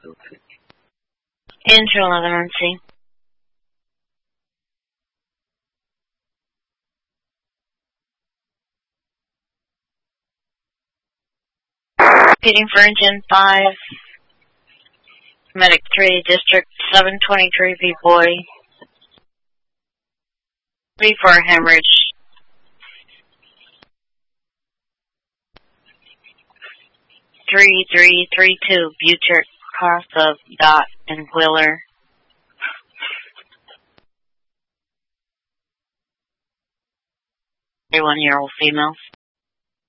Into another emergency. Repeating for engine 5, medic 3, district 723 B-boy. 3 for a hemorrhage. 3332, Butcher, cross of Dot and Wheeler. 31-year-old female.